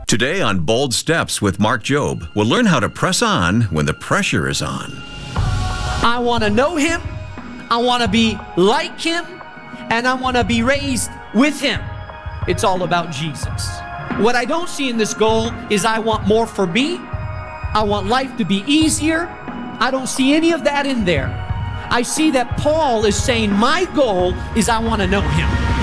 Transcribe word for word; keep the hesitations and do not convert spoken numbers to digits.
Today on Bold Steps with Mark Jobe, we'll learn how to press on when the pressure is on. I want to know him, I want to be like him, and I want to be raised with him. It's all about Jesus. What I don't see in this goal is I want more for me. I want life to be easier. I don't see any of that in there. I see that Paul is saying my goal is I want to know him.